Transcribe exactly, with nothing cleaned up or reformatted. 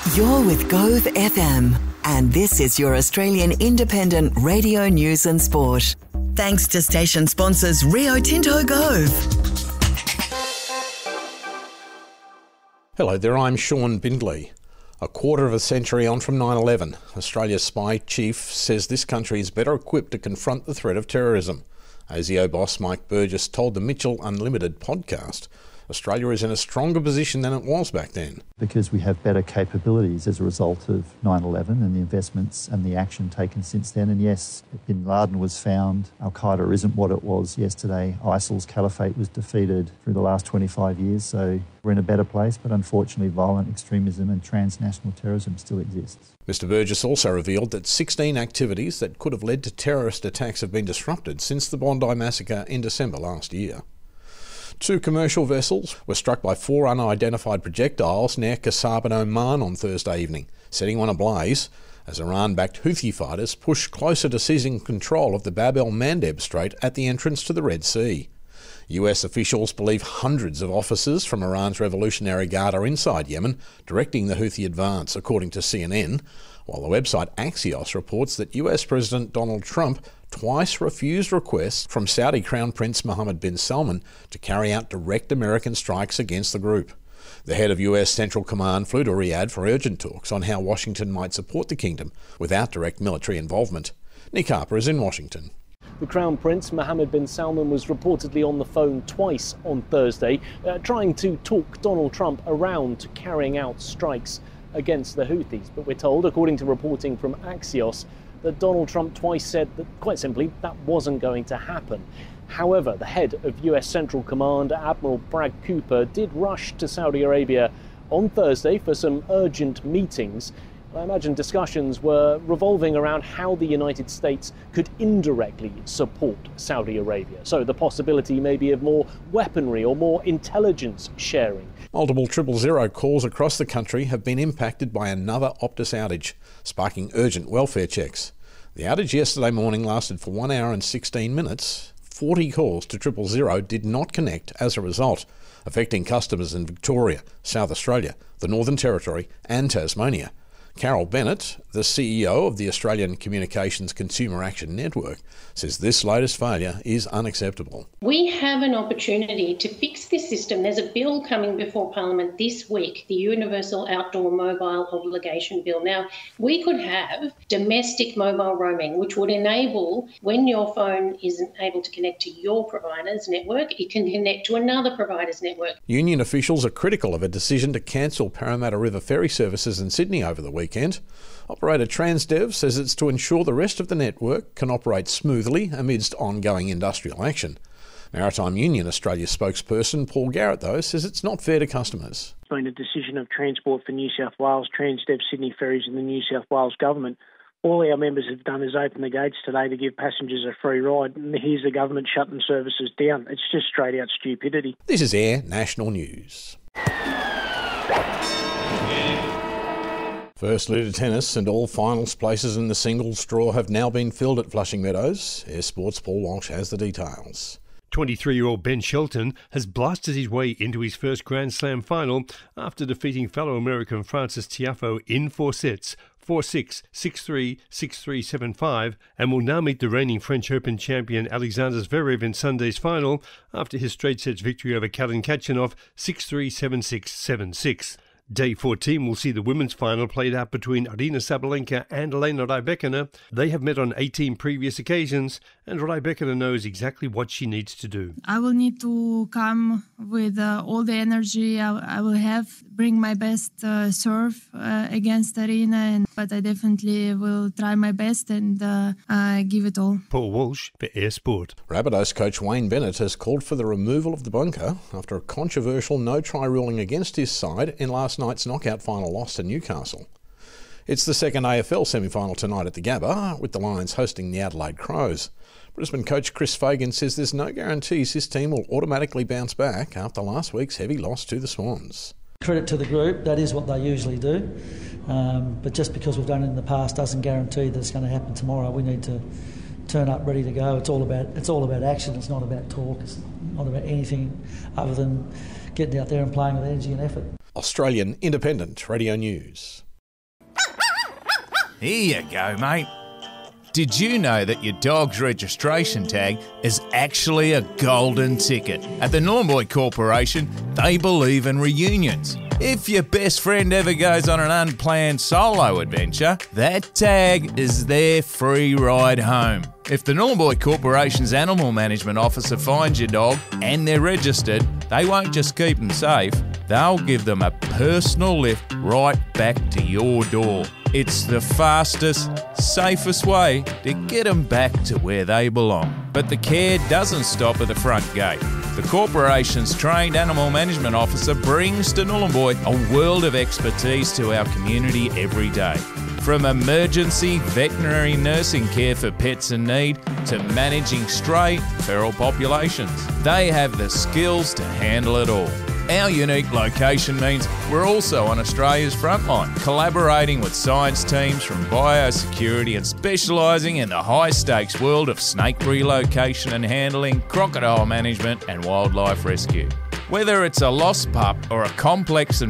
You're with Gove F M, and this is your Australian independent radio news and sport. Thanks to station sponsors Rio Tinto Gove. Hello there, I'm Sean Bindley. A quarter of a century on from nine eleven, Australia's spy chief says this country is better equipped to confront the threat of terrorism. A S I O boss Mike Burgess told the Mitchell Unlimited podcast Australia is in a stronger position than it was back then. Because we have better capabilities as a result of nine eleven and the investments and the action taken since then. And yes, Bin Laden was found. Al-Qaeda isn't what it was yesterday. ISIL's caliphate was defeated through the last twenty-five years. So we're in a better place, but unfortunately violent extremism and transnational terrorism still exists. Mister Burgess also revealed that sixteen activities that could have led to terrorist attacks have been disrupted since the Bondi massacre in December last year. Two commercial vessels were struck by four unidentified projectiles near Kasab in Oman on Thursday evening, setting one ablaze as Iran-backed Houthi fighters pushed closer to seizing control of the Bab el-Mandeb Strait at the entrance to the Red Sea. U S officials believe hundreds of officers from Iran's Revolutionary Guard are inside Yemen, directing the Houthi advance, according to C N N, while the website Axios reports that U S President Donald Trump twice refused requests from Saudi Crown Prince Mohammed bin Salman to carry out direct American strikes against the group. The head of U S Central Command flew to Riyadh for urgent talks on how Washington might support the kingdom without direct military involvement. Nick Harper is in Washington. The Crown Prince Mohammed bin Salman was reportedly on the phone twice on Thursday, uh, trying to talk Donald Trump around to carrying out strikes against the Houthis. But we're told, according to reporting from Axios, that Donald Trump twice said that, quite simply, that wasn't going to happen. However, the head of U S Central Command, Admiral Bragg Cooper, did rush to Saudi Arabia on Thursday for some urgent meetings. I imagine discussions were revolving around how the United States could indirectly support Saudi Arabia. So the possibility maybe of more weaponry or more intelligence sharing. Multiple triple zero calls across the country have been impacted by another Optus outage, sparking urgent welfare checks. The outage yesterday morning lasted for one hour and sixteen minutes. forty calls to triple zero did not connect as a result, affecting customers in Victoria, South Australia, the Northern Territory and Tasmania. Carol Bennett, the C E O of the Australian Communications Consumer Action Network, says this latest failure is unacceptable. We have an opportunity to fix this system. There's a bill coming before Parliament this week, the Universal Outdoor Mobile Obligation Bill. Now, we could have domestic mobile roaming, which would enable, when your phone isn't able to connect to your provider's network, it can connect to another provider's network. Union officials are critical of a decision to cancel Parramatta River ferry services in Sydney over the weekend. Weekend. Operator Transdev says it's to ensure the rest of the network can operate smoothly amidst ongoing industrial action. Maritime Union Australia spokesperson Paul Garrett, though, says it's not fair to customers. It's been a decision of Transport for New South Wales, Transdev Sydney Ferries and the New South Wales Government. All our members have done is open the gates today to give passengers a free ride, and here's the government shutting services down. It's just straight out stupidity. This is Air National News. First Litre tennis and all finals places in the singles draw have now been filled at Flushing Meadows. Air Sports' Paul Walsh has the details. twenty-three-year-old Ben Shelton has blasted his way into his first Grand Slam final after defeating fellow American Francis Tiafoe in four sets, four six, six three, six three, seven five, and will now meet the reigning French Open champion Alexander Zverev in Sunday's final after his straight sets victory over Karen Khachanov six three, seven six, seven six. Day fourteen will see the women's final played out between Aryna Sabalenka and Elena Rybakina. They have met on eighteen previous occasions, and Rybakina knows exactly what she needs to do. I will need to come with uh, all the energy I, I will have, bring my best uh, serve uh, against Aryna, and, but I definitely will try my best and uh, uh, give it all. Paul Walsh for Air Sport. Rabbitohs coach Wayne Bennett has called for the removal of the bunker after a controversial no-try ruling against his side in last night's knockout final loss to Newcastle. It's the second A F L semi-final tonight at the Gabba, with the Lions hosting the Adelaide Crows. Brisbane coach Chris Fagan says there's no guarantees his team will automatically bounce back after last week's heavy loss to the Swans. Credit to the group, that is what they usually do. Um, but just because we've done it in the past doesn't guarantee that it's going to happen tomorrow. We need to turn up ready to go. It's all about it's all about action. It's not about talk. It's not about anything other than getting out there and playing with energy and effort. Australian Independent Radio News. Here you go, mate. Did you know that your dog's registration tag is actually a golden ticket? At the Nhulunbuy Corporation, they believe in reunions. If your best friend ever goes on an unplanned solo adventure, that tag is their free ride home. If the Nhulunbuy Corporation's Animal Management Officer finds your dog and they're registered, they won't just keep them safe, they'll give them a personal lift right back to your door. It's the fastest, safest way to get them back to where they belong. But the care doesn't stop at the front gate. The corporation's trained animal management officer brings to Nhulunbuy a world of expertise to our community every day. From emergency veterinary nursing care for pets in need to managing stray feral populations, they have the skills to handle it all. Our unique location means we're also on Australia's frontline, collaborating with science teams from biosecurity and specialising in the high-stakes world of snake relocation and handling, crocodile management and wildlife rescue. Whether it's a lost pup or a complex and